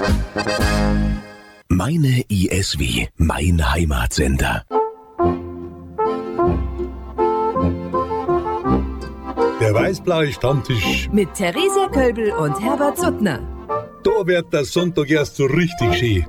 Meine ISW, mein Heimatsender. Der weiß-blaue Stammtisch. Mit Theresia Kölbel und Herbert Suttner. Da wird der Sonntag erst so richtig schön.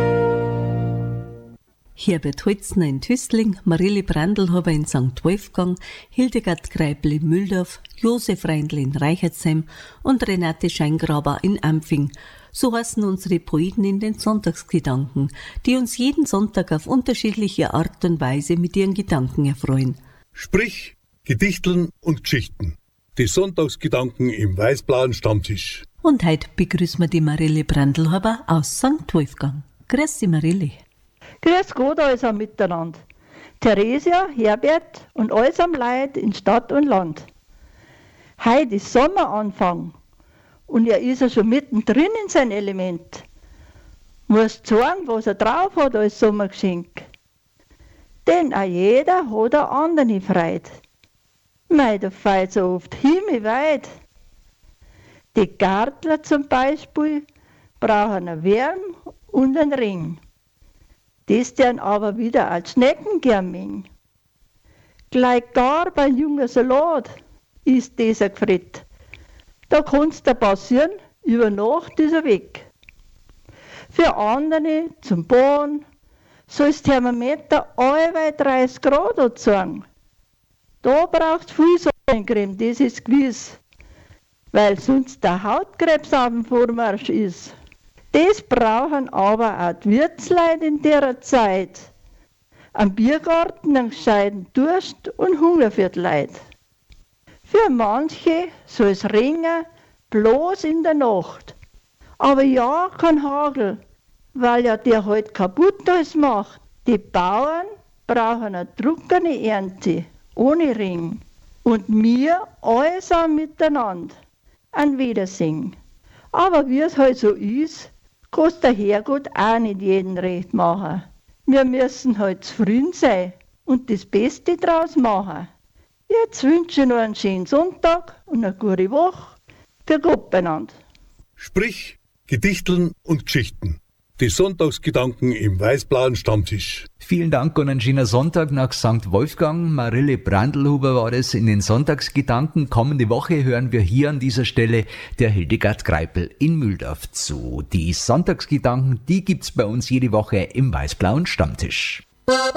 Herbert Holzner in Tüstling, Marille Brandlhuber in St. Wolfgang, Hildegard Greipel in Mühldorf, Josef Reindl in Reichertsheim und Renate Scheingraber in Ampfing. So heißen unsere Poeten in den Sonntagsgedanken, die uns jeden Sonntag auf unterschiedliche Art und Weise mit ihren Gedanken erfreuen. Sprich, Gedichteln und Geschichten. Die Sonntagsgedanken im weiß-blauen Stammtisch. Und heute begrüßen wir die Marille Brandlhuber aus St. Wolfgang. Grüß Sie, Marille. Grüß Gott alles am Miteinander. Theresia, Herbert und alles am Leid in Stadt und Land. Heute ist Sommeranfang und er ist ja schon mittendrin in sein Element. Muss sagen, was er drauf hat als Sommergeschenk. Denn auch jeder hat eine andere Freude. Mei, da fällt so oft himmelweit. Die Gartler zum Beispiel brauchen eine Wärme und einen Ring. Das dann aber wieder als Schnecken gern mengen. Gleich gar bei junger Salat ist dieser gefritt. Da kannst du passieren, über Nacht ist er weg. Für andere zum Bahn soll das Thermometer allweil 30 Grad anzeigen. Da braucht viel Sonnencreme, das ist gewiss, weil sonst der Hautkrebs auf dem Vormarsch ist. Das brauchen aber auch die Wirtsleute in der Zeit. Am Biergarten einen gescheiten Durst und Hunger für die Leute. Für manche soll es regnen, bloß in der Nacht. Aber ja, kein Hagel, weil ja der halt kaputt alles macht. Die Bauern brauchen eine trockene Ernte, ohne Regen. Und wir alles auch miteinander ein Wiedersehen. Aber wie es halt so ist, kann der Herrgott auch nicht jeden recht machen. Wir müssen halt zufrieden sein und das Beste draus machen. Jetzt wünsche ich noch einen schönen Sonntag und eine gute Woche. Für Gott beieinander. Sprich, Gedichteln und Geschichten. Die Sonntagsgedanken im weiß-blauen Stammtisch. Vielen Dank und einen schönen Sonntag nach St. Wolfgang. Marille Brandlhuber war es in den Sonntagsgedanken. Kommende Woche hören wir hier an dieser Stelle der Hildegard Greipel in Mühldorf zu. Die Sonntagsgedanken, die gibt's bei uns jede Woche im weiß-blauen Stammtisch.